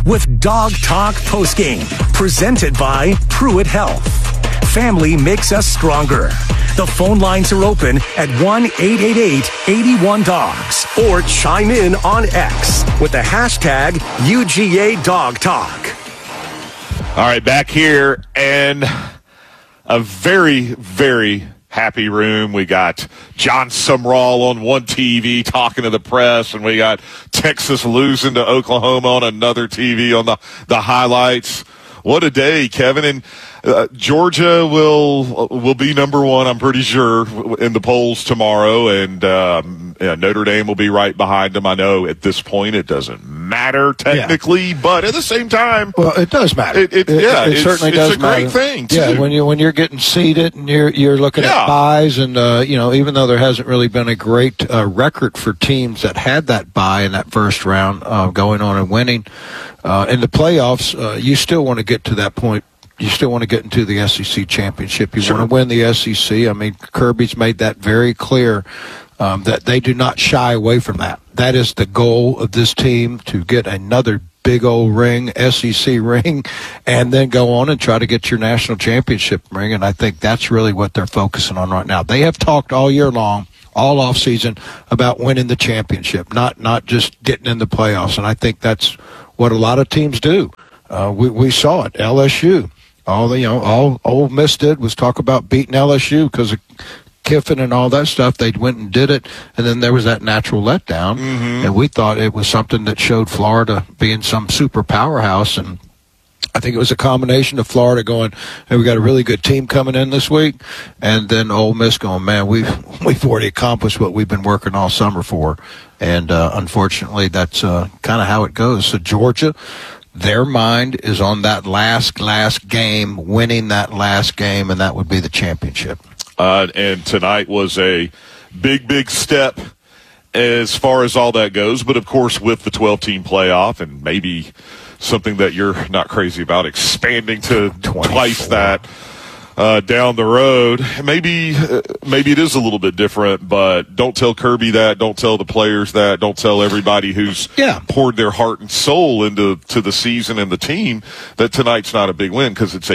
with Dog Talk Postgame, presented by Pruitt Health. Family makes us stronger. The phone lines are open at 1-888-81-DOGS or chime in on X with the hashtag UGA Dog Talk. All right, back here, and a very, very happy room. We got John Sumrall on one TV talking to the press, and we got Texas losing to Oklahoma on another TV on the highlights. What a day, Kevin. And Georgia will be number one, I'm pretty sure, in the polls tomorrow, and Notre Dame will be right behind them. I know at this point it doesn't matter technically, but at the same time, well, it does matter. It certainly does matter. It's a great thing, too. Yeah, when you're getting seeded and you're looking at buys, and even though there hasn't really been a great record for teams that had that bye in that first round, going on and winning in the playoffs, you still want to get to that point. You still want to get into the SEC championship. You want to win the SEC. I mean, Kirby's made that very clear, that they do not shy away from that. That is the goal of this team, to get another big old ring, SEC ring, and then go on and try to get your national championship ring. And I think that's really what they're focusing on right now. They have talked all year long, all off season, about winning the championship, not just getting in the playoffs. And I think that's what a lot of teams do. We saw it. LSU. All Ole Miss did was talk about beating LSU because of Kiffin and all that stuff. They went and did it, and then there was that natural letdown. Mm-hmm. And we thought it was something that showed Florida being some super powerhouse. And I think it was a combination of Florida going, hey, we got a really good team coming in this week, and then Ole Miss going, man, we've already accomplished what we've been working all summer for. And unfortunately, that's kind of how it goes. So Georgia, their mind is on that last game, winning that last game, and that would be the championship. And tonight was a big step as far as all that goes. But, of course, with the 12-team playoff and maybe something that you're not crazy about, expanding to 24. Twice that down the road, maybe it is a little bit different, but don't tell Kirby that. Don't tell the players that. Don't tell everybody who's poured their heart and soul into the season and the team that tonight's not a big win, because it's a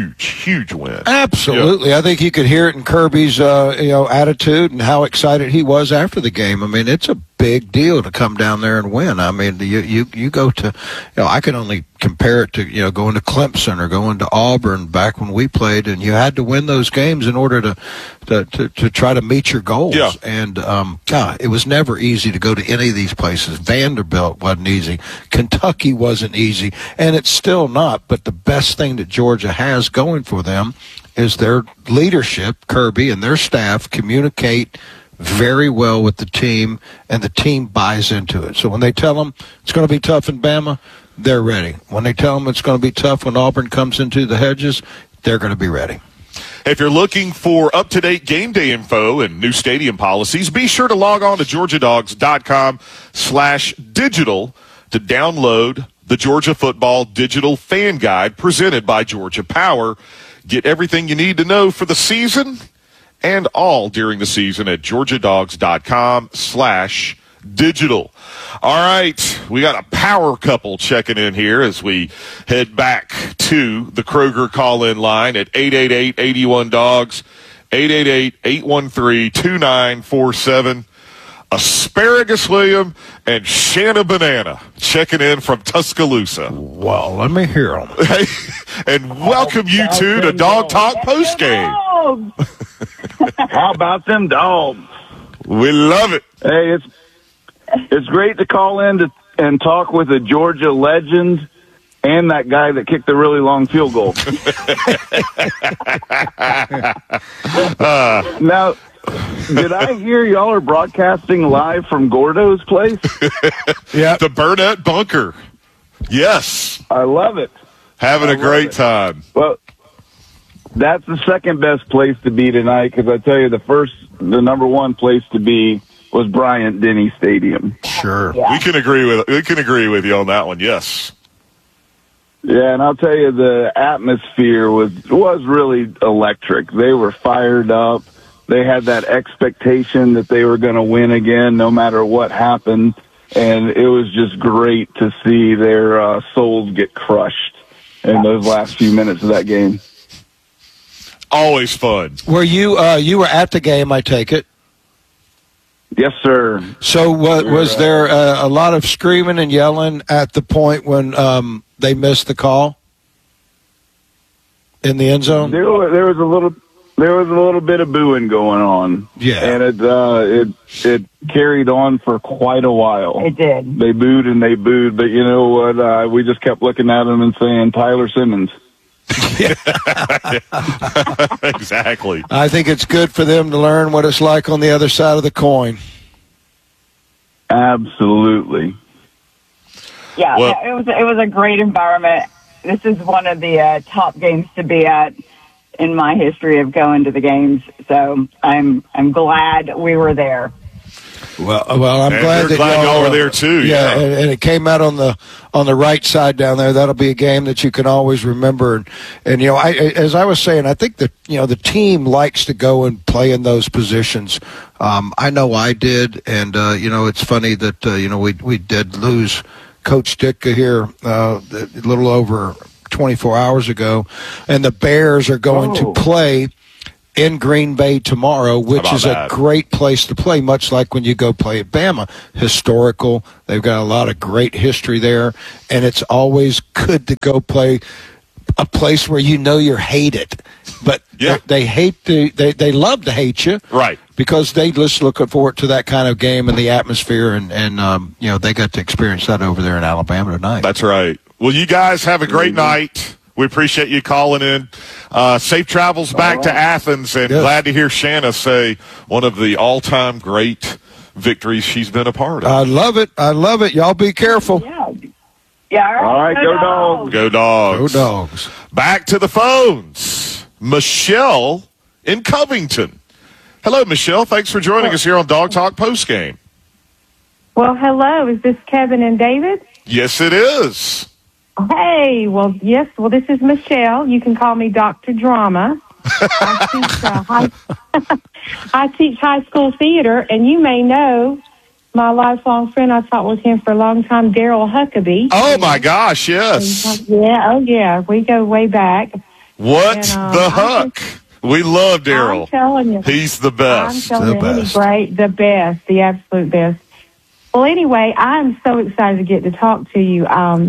huge win. Absolutely. Yeah. I think you could hear it in Kirby's attitude and how excited he was after the game. I mean, it's a big deal to come down there and win. I mean, you go to, I can only compare it to, going to Clemson or going to Auburn back when we played, and you had to win those games in order to try to meet your goals. Yeah. And, it was never easy to go to any of these places. Vanderbilt wasn't easy. Kentucky wasn't easy. And it's still not. But the best thing that Georgia has going for them is their leadership, Kirby and their staff, communicate very well with the team, and the team buys into it. So when they tell them it's going to be tough in Bama, they're ready. When they tell them it's going to be tough when Auburn comes into the hedges, they're going to be ready. If you're looking for up-to-date game day info and new stadium policies, be sure to log on to GeorgiaDogs.com/digital to download the Georgia Football Digital Fan Guide presented by Georgia Power. Get everything you need to know for the season and all during the season at GeorgiaDogs.com/digital. All right, we got a power couple checking in here as we head back to the Kroger call-in line at 888-81-DOGS, 888-813-2947. Asparagus William and Shanna Banana checking in from Tuscaloosa. Well, let me hear them. And welcome you two to Dog Talk Postgame. How about them dogs? We love it. Hey, it's great to call in and talk with a Georgia legend and that guy that kicked the really long field goal. Now, did I hear y'all are broadcasting live from Gordo's place? Yeah, the Burnett Bunker. Yes. I love it. Having a great time. Well, that's the second best place to be tonight, because I tell you, the number one place to be was Bryant-Denny Stadium. Sure. Yeah. We can agree with you on that one, yes. Yeah, and I'll tell you, the atmosphere was really electric. They were fired up. They had that expectation that they were going to win again no matter what happened. and it was just great to see their souls get crushed in those last few minutes of that game. Always fun. Were you were at the game, I take it? Yes, sir. So was there a lot of screaming and yelling at the point when they missed the call in the end zone? There was a little bit of booing going on. Yeah, and it carried on for quite a while. It did. They booed and they booed, but you know what? We just kept looking at them and saying, Tyler Simmons. Exactly. I think it's good for them to learn what it's like on the other side of the coin. Absolutely. Yeah, it was a great environment. This is one of the top games to be at in my history of going to the games. So I'm glad we were there. Well, I'm glad that y'all were there too. Yeah, and it came out on the right side down there. That'll be a game that you can always remember. And you know, as I was saying, I think that the team likes to go and play in those positions. I know I did, and it's funny that we did lose Coach Ditka here a little over 24 hours ago, and the Bears are going to play in Green Bay tomorrow, which is a great place to play, much like when you go play at Bama. Historical. They've got a lot of great history there, and it's always good to go play a place where you're hated. But they love to hate you. Right. Because they just look forward to that kind of game and the atmosphere, and they got to experience that over there in Alabama tonight. That's right. Well, you guys have a great night. We appreciate you calling in. Safe travels back to Athens, and glad to hear Shanna say one of the all-time great victories she's been a part of. I love it. Y'all be careful. Yeah. All right, go Dogs. Go Dogs. Go Dogs. Back to the phones. Michelle in Covington. Hello, Michelle. Thanks for joining us here on Dog Talk Postgame. Well, hello. Is this Kevin and David? Yes, it is. Hey, well, yes. Well, this is Michelle. You can call me Dr. Drama. I teach high school theater, and you may know my lifelong friend. I taught with him for a long time, Daryl Huckabee. Oh, my gosh, yes. Yeah. We go way back. What the Huck? We love Daryl. I'm telling you. He's the best. I'm telling you, he's great. The best. The absolute best. Well, anyway, I'm so excited to get to talk to you.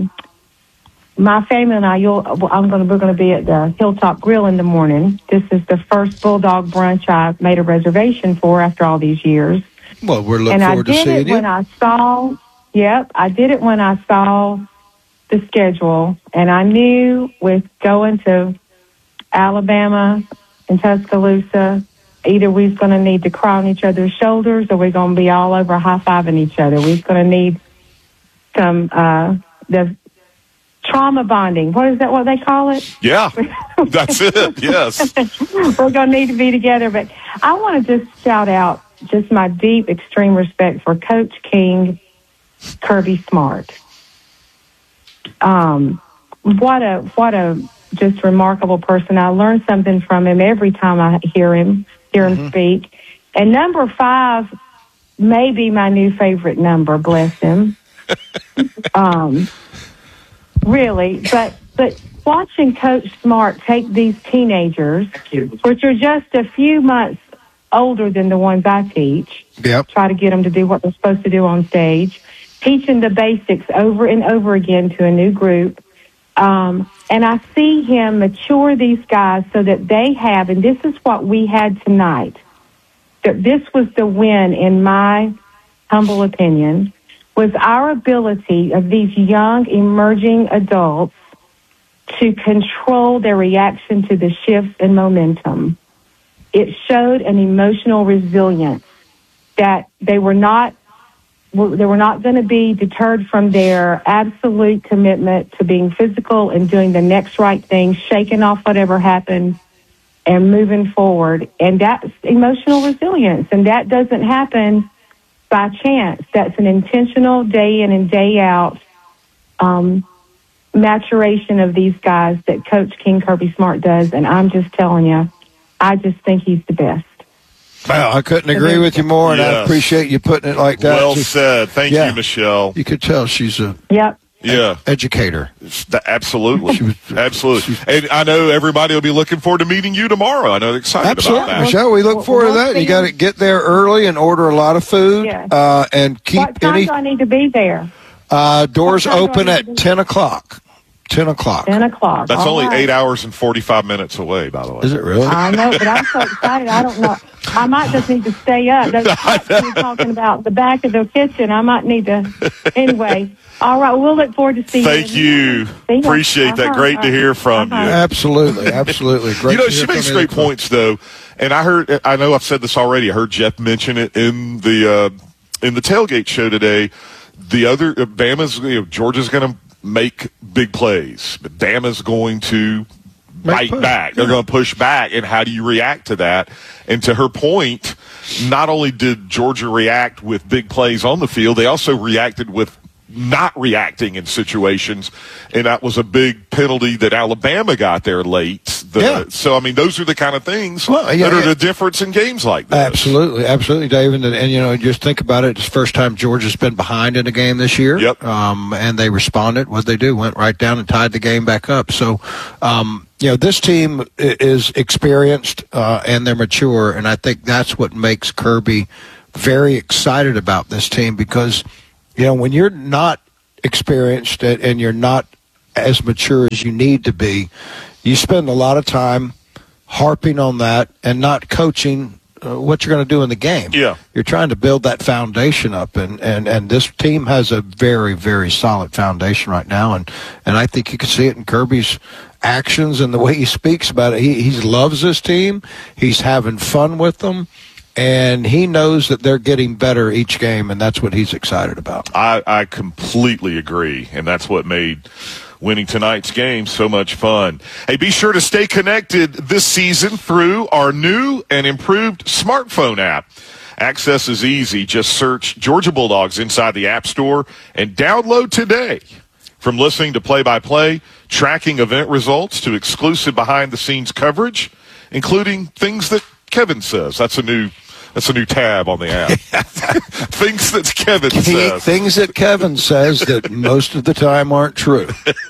My family and we're going to be at the Hilltop Grill in the morning. This is the first Bulldog brunch I've made a reservation for after all these years. Well, we're looking forward to seeing you. I did it when I saw the schedule, and I knew with going to Alabama and Tuscaloosa, either we're going to need to cry on each other's shoulders, or we're going to be all over high-fiving each other. We're going to need some the trauma bonding. What is that, what they call it? Yeah, that's it, yes. We're going to need to be together. But I want to just shout out just my deep, extreme respect for Coach King, Kirby Smart. What a just remarkable person. I learn something from him every time I hear him speak. And number 5 may be my new favorite number, bless him. Really, but watching Coach Smart take these teenagers, which are just a few months older than the ones I teach, try to get them to do what they're supposed to do on stage, teaching the basics over and over again to a new group. And I see him mature these guys so that they have, and this is what we had tonight, that this was the win, in my humble opinion, was our ability of these young emerging adults to control their reaction to the shifts in momentum. It showed an emotional resilience that they were not going to be deterred from their absolute commitment to being physical and doing the next right thing, shaking off whatever happened and moving forward. And that's emotional resilience. And that doesn't happen by chance. That's an intentional day in and day out maturation of these guys that Coach King Kirby Smart does. And I'm just telling you, I just think he's the best. Well, I couldn't agree with you more, and I appreciate you putting it like that. Well said. Thank you, Michelle. You could tell she's a educator. Absolutely. Absolutely. And I know everybody will be looking forward to meeting you tomorrow. I know they're excited about that. Michelle, we look forward to that. You got to get there early and order a lot of food. And keep what time do I need to be there? Doors open at 10 o'clock. 10 o'clock. 10 o'clock. That's only 8 hours and 45 minutes away, by the way. Is it really? I know, but I'm so excited. I don't know. I might just need to stay up. Those you're talking about the back of the kitchen. I might need to. Anyway. All right. We'll look forward to seeing you. Thank you. Appreciate that. Great to hear from you. Absolutely. Great. She makes great points, though. And I know I've said this already. I heard Jeff mention it in the tailgate show today. The other Bama's, Georgia's going to make big plays, but Bama's going to bite back. They're going to push back. And how do you react to that? And to her point, not only did Georgia react with big plays on the field, they also reacted with not reacting in situations, and that was a big penalty that Alabama got there late. So, I mean, those are the kind of things that are the difference in games like this. Absolutely, David. And just think about it. It's the first time Georgia's been behind in a game this year. Yep. And they responded. What they do? Went right down and tied the game back up. So, this team is experienced and they're mature, and I think that's what makes Kirby very excited about this team because – when you're not experienced and you're not as mature as you need to be, you spend a lot of time harping on that and not coaching what you're going to do in the game. Yeah. You're trying to build that foundation up, and this team has a very, very solid foundation right now, and I think you can see it in Kirby's actions and the way he speaks about it. He loves this team. He's having fun with them. And he knows that they're getting better each game, and that's what he's excited about. I completely agree, and that's what made winning tonight's game so much fun. Hey, be sure to stay connected this season through our new and improved smartphone app. Access is easy. Just search Georgia Bulldogs inside the App Store and download today. From listening to play-by-play, tracking event results, to exclusive behind-the-scenes coverage, including things that Kevin says. That's a new tab on the app. Things that Kevin says. Things that Kevin says that most of the time aren't true.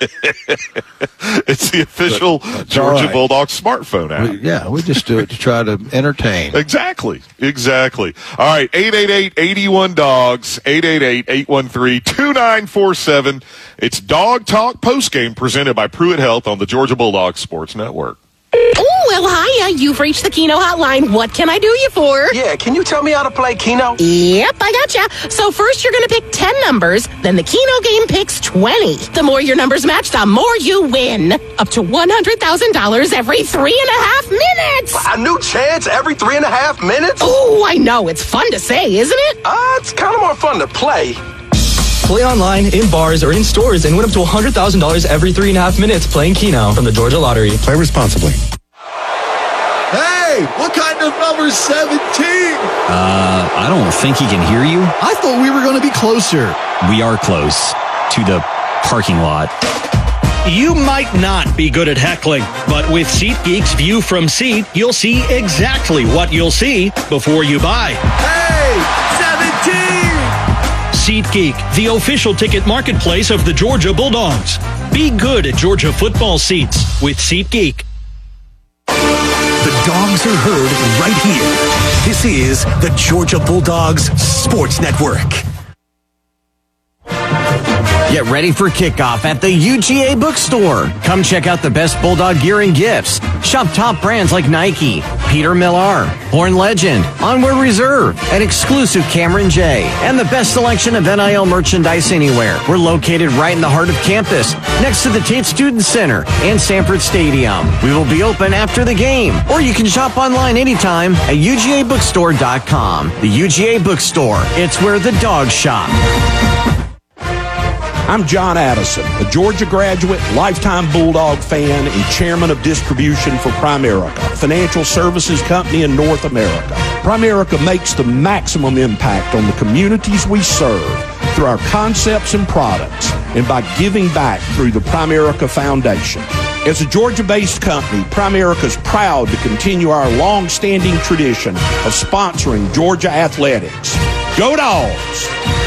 It's the official Georgia Bulldogs smartphone app. We just do it to try to entertain. Exactly. All right, 888-81-DOGS, 888-813-2947. It's Dog Talk Postgame presented by Pruitt Health on the Georgia Bulldogs Sports Network. Oh, well, hiya. You've reached the Keno hotline. What can I do you for? Yeah, can you tell me how to play Keno? Yep, I gotcha. So first you're going to pick 10 numbers, then the Keno game picks 20. The more your numbers match, the more you win. Up to $100,000 every 3.5 minutes. A new chance every 3.5 minutes? Oh, I know. It's fun to say, isn't it? It's kind of more fun to play. Play online, in bars, or in stores and win up to $100,000 every 3.5 minutes playing Keno from the Georgia Lottery. Play responsibly. Hey, what kind of number's 17? I don't think he can hear you. I thought we were going to be closer. We are close to the parking lot. You might not be good at heckling, but with SeatGeek's View from Seat, you'll see exactly what you'll see before you buy. Hey, 17! SeatGeek, the official ticket marketplace of the Georgia Bulldogs. Be good at Georgia football seats with SeatGeek. The Dogs are heard right here. This is the Georgia Bulldogs Sports Network. Get ready for kickoff at the UGA Bookstore. Come check out the best Bulldog gear and gifts. Shop top brands like Nike, Peter Millar, Born Legend, Onward Reserve, and exclusive Cameron J. And the best selection of NIL merchandise anywhere. We're located right in the heart of campus, next to the Tate Student Center and Sanford Stadium. We will be open after the game, or you can shop online anytime at UGABookstore.com. The UGA Bookstore. It's where the dogs shop. I'm John Addison, a Georgia graduate, lifetime Bulldog fan, and chairman of distribution for Primerica, a financial services company in North America. Primerica makes the maximum impact on the communities we serve through our concepts and products and by giving back through the Primerica Foundation. As a Georgia-based company, Primerica is proud to continue our long-standing tradition of sponsoring Georgia athletics. Go Dogs!